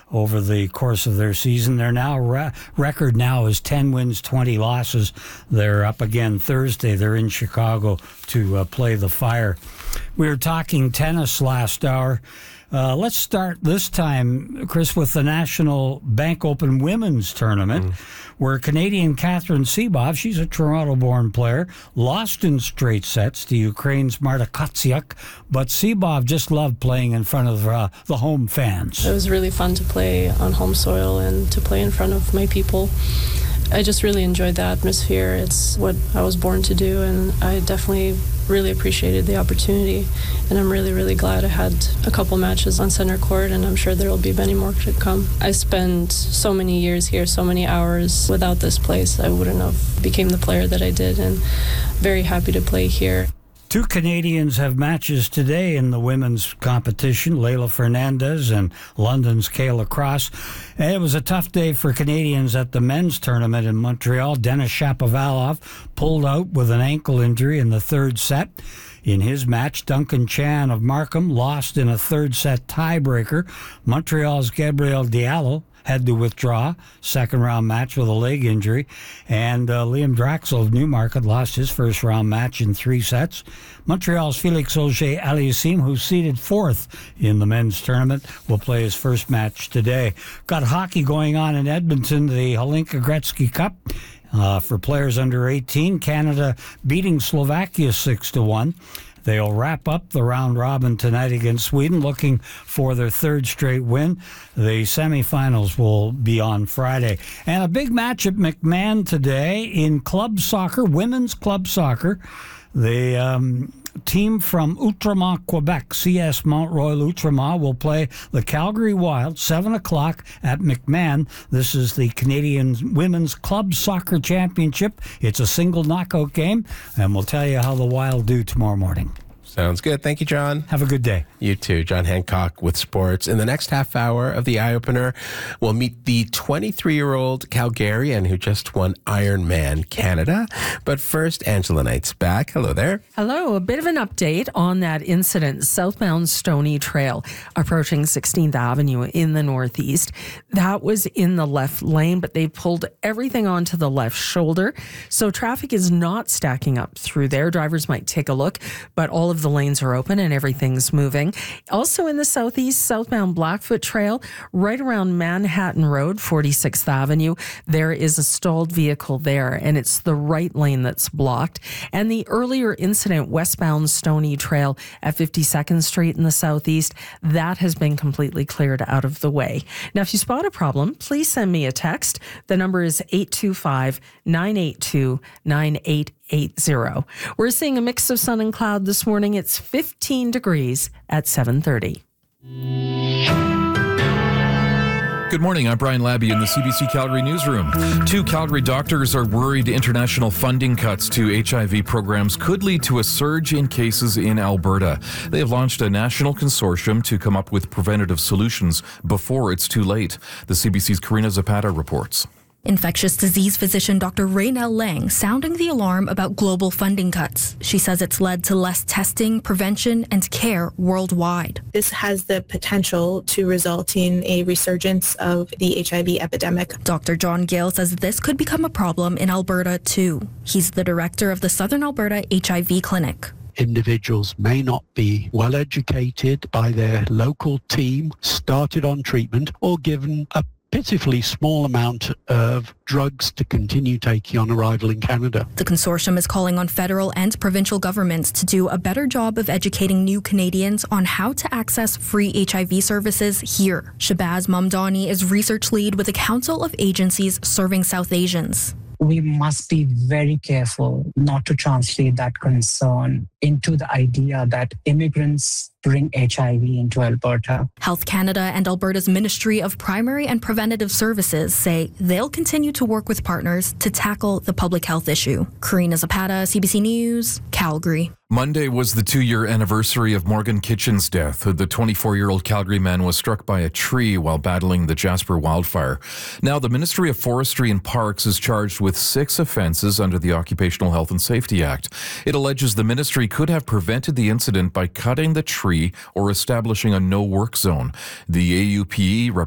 over the course of their season. Their record now is 10 wins, 20 losses. They're up again Thursday. They're in Chicago to play the Fire. We were talking tennis last hour. Let's start this time, Chris, with the National Bank Open Women's Tournament, where Canadian Catherine Sibov, she's a Toronto-born player, lost in straight sets to Ukraine's Marta Kotsiuk, but Sibov just loved playing in front of the home fans. It was really fun to play on home soil and to play in front of my people. I just really enjoyed the atmosphere. It's what I was born to do, and I definitely really appreciated the opportunity. And I'm really, really glad I had a couple matches on center court, and I'm sure there will be many more to come. I spent so many years here, so many hours. Without this place, I wouldn't have became the player that I did, and very happy to play here. Two Canadians have matches today in the women's competition, Leylah Fernandez and London's Kayla Cross. And it was a tough day for Canadians at the men's tournament in Montreal. Denis Shapovalov pulled out with an ankle injury in the third set. In his match, Duncan Chan of Markham lost in a third-set tiebreaker. Montreal's Gabriel Diallo had to withdraw second-round match with a leg injury. And Liam Draxel of Newmarket lost his first-round match in 3 sets. Montreal's Felix Auger-Aliassime, who's seeded fourth in the men's tournament, will play his first match today. Got hockey going on in Edmonton, the Hlinka Gretzky Cup. For players under 18, Canada beating Slovakia 6-1. They'll wrap up the round robin tonight against Sweden, looking for their third straight win. The semifinals will be on Friday. And a big match at McMahon today in club soccer, women's club soccer. The team from Outremont, Quebec, CS Mount Royal Outremont, will play the Calgary Wild, 7 o'clock at McMahon. This is the Canadian Women's Club Soccer Championship. It's a single knockout game, and we'll tell you how the Wild do tomorrow morning. Sounds good. Thank you, John. Have a good day. You too. John Hancock with sports. In the next half hour of the Eye Opener, we'll meet the 23-year-old Calgarian who just won Ironman Canada. But first, Angela Knight's back. Hello there. Hello. A bit of an update on that incident, southbound Stony Trail, approaching 16th Avenue in the northeast. That was in the left lane, but they pulled everything onto the left shoulder. So traffic is not stacking up through there. Drivers might take a look, but all of the lanes are open and everything's moving. Also in the southeast, southbound Blackfoot Trail, right around Manhattan Road, 46th Avenue, there is a stalled vehicle there, and it's the right lane that's blocked. And the earlier incident, westbound Stony Trail at 52nd Street in the southeast, that has been completely cleared out of the way. Now, if you spot a problem, please send me a text. The number is 825-982-9880. We're seeing a mix of sun and cloud this morning. It's 15 degrees at 7:30. Good morning. I'm Brian Labby in the CBC Calgary newsroom. 2 Calgary doctors are worried international funding cuts to HIV programs could lead to a surge in cases in Alberta. They have launched a national consortium to come up with preventative solutions before it's too late. The CBC's Karina Zapata reports. Infectious disease physician Dr. Raynell Lang sounding the alarm about global funding cuts. She says it's led to less testing, prevention, and care worldwide. This has the potential to result in a resurgence of the HIV epidemic. Dr. John Gale says this could become a problem in Alberta too. He's the director of the Southern Alberta HIV Clinic. Individuals may not be well educated by their local team, started on treatment, or given a pitifully small amount of drugs to continue taking on arrival in Canada. The consortium is calling on federal and provincial governments to do a better job of educating new Canadians on how to access free HIV services here. Shabazz Mamdani is research lead with a council of agencies serving South Asians. We must be very careful not to translate that concern into the idea that immigrants bring HIV into Alberta. Health Canada and Alberta's Ministry of Primary and Preventative Services say they'll continue to work with partners to tackle the public health issue. Karina Zapata, CBC News, Calgary. Monday was the 2-year anniversary of Morgan Kitchen's death. The 24-year-old Calgary man was struck by a tree while battling the Jasper wildfire. Now, the Ministry of Forestry and Parks is charged with 6 offenses under the Occupational Health and Safety Act. It alleges the ministry could have prevented the incident by cutting the tree or establishing a no-work zone. The AUPE